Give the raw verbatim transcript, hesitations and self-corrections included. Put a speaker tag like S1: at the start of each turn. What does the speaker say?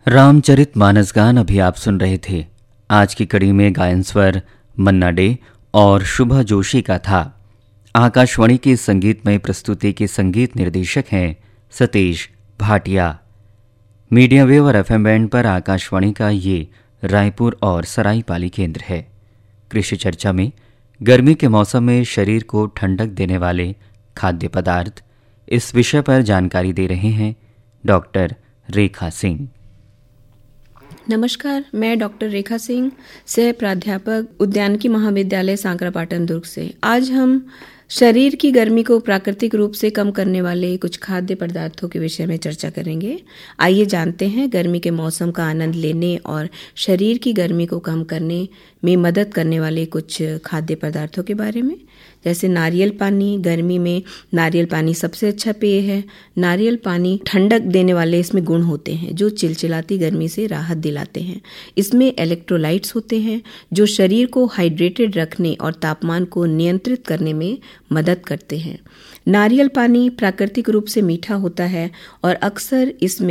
S1: रामचरित मानस गान अभी आप सुन रहे थे। आज की कड़ी में गायन स्वर मन्ना डे और शुभा जोशी का था। आकाशवाणी की संगीतमय प्रस्तुति के संगीत निर्देशक हैं सतीश भाटिया। मीडिया वेव और एफएम बैंड पर आकाशवाणी का ये रायपुर और सरायपाली केंद्र है। कृषि चर्चा में गर्मी के मौसम में शरीर को ठंडक देने वाले खाद्य पदार्थ, इस विषय पर जानकारी दे रहे हैं डॉक्टर रेखा सिंह।
S2: नमस्कार, मैं डॉक्टर रेखा सिंह, सह प्राध्यापक उद्यानिकी महाविद्यालय सांकरापाटन दुर्ग से। आज हम शरीर की गर्मी को प्राकृतिक रूप से कम करने वाले कुछ खाद्य पदार्थों के विषय में चर्चा करेंगे। आइए जानते हैं गर्मी के मौसम का आनंद लेने और शरीर की गर्मी को कम करने में मदद करने वाले कुछ खाद्य पदार्थों के बारे में। जैसे नारियल पानी, गर्मी में नारियल पानी सबसे अच्छा पेय है। नारियल पानी ठंडक देने वाले इसमें गुण होते हैं जो चिलचिलाती गर्मी से राहत दिलाते हैं। इसमें इलेक्ट्रोलाइट्स होते हैं जो शरीर को हाइड्रेटेड रखने और तापमान को नियंत्रित करने में मदद करते हैं। नारियल पानी प्राकृतिक रूप से मीठा होता है और अक्सर इसमें